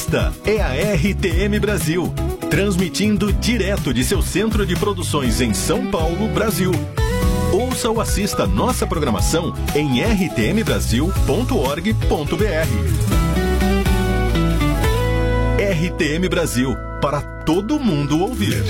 Esta é a RTM Brasil, transmitindo direto de seu centro de produções em São Paulo, Brasil. Ouça ou assista nossa programação em rtmbrasil.org.br. RTM Brasil, para todo mundo ouvir.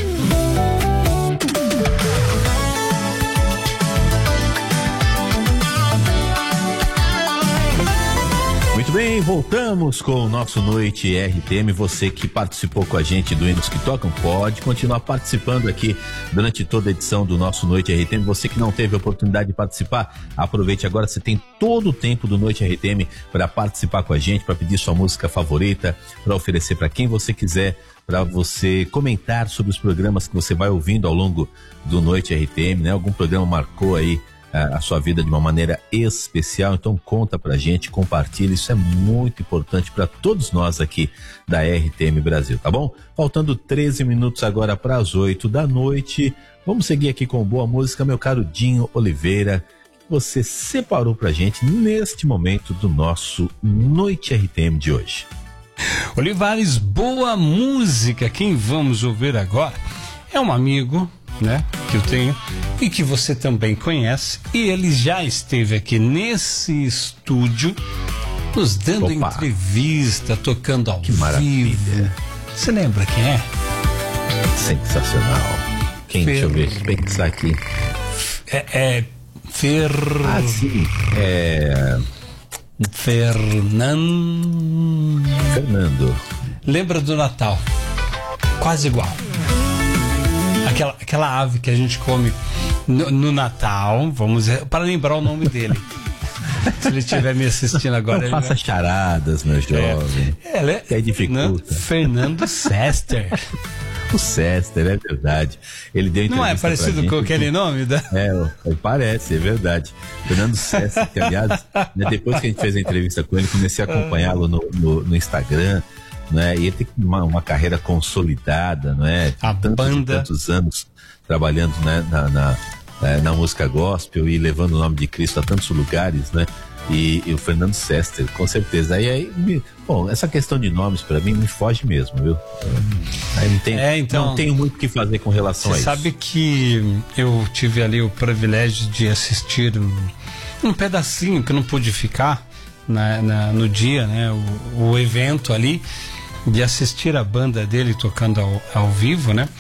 Muito bem, voltamos com o nosso Noite RTM. Você que participou com a gente do Hinos que Tocam, pode continuar participando aqui durante toda a edição do nosso Noite RTM. Você que não teve a oportunidade de participar, aproveite agora, você tem todo o tempo do Noite RTM para participar com a gente, para pedir sua música favorita, para oferecer para quem você quiser, para você comentar sobre os programas que você vai ouvindo ao longo do Noite RTM, né? Algum programa marcou aí a sua vida de uma maneira especial, então conta pra gente, compartilha, isso é muito importante para todos nós aqui da RTM Brasil, tá bom? Faltando 13 minutos agora para as 8 da noite, vamos seguir aqui com boa música, meu caro Dinho Oliveira, que você separou pra gente neste momento do nosso Noite RTM de hoje. Olivares, boa música. Quem vamos ouvir agora é um amigo, né, que eu tenho e que você também conhece, e ele já esteve aqui nesse estúdio nos dando entrevista, tocando ao vivo. Você lembra quem é? Sensacional. Quem? Deixa eu ver, pensar aqui. Fernando. Lembra do Natal? Quase igual. Aquela ave que a gente come no Natal, vamos para lembrar o nome dele. Se ele estiver me assistindo agora. Não faça charadas, meu jovem. Que aí dificulta. Fernando Sester. O Sester, é verdade. Ele deu entrevista. Não é parecido com aquele nome? Parece, é verdade. Fernando Sester, que aliás, né, depois que a gente fez a entrevista com ele, comecei a acompanhá-lo no Instagram. Né? E ele tem uma carreira consolidada, não é? Tantos anos trabalhando, né, na música gospel e levando o nome de Cristo a tantos lugares, né? E o Fernando Sester, com certeza. Bom, essa questão de nomes para mim me foge mesmo, viu? Aí não tenho muito o que fazer com relação a isso. Você sabe que eu tive ali o privilégio de assistir um pedacinho que não pude ficar no dia, né? O evento ali, de assistir a banda dele tocando ao vivo, né?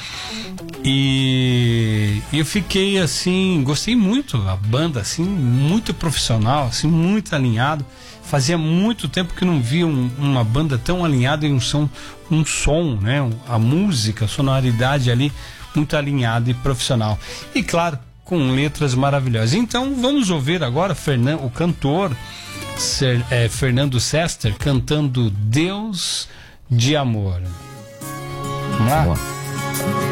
E eu fiquei assim, gostei muito, a banda assim, muito profissional, assim, muito alinhado. Fazia muito tempo que não via uma banda tão alinhada em um som, né? A música, a sonoridade ali, muito alinhada e profissional. E claro, com letras maravilhosas. Então vamos ouvir agora o cantor Fernando Sester cantando Deus de Amor. Vamos lá?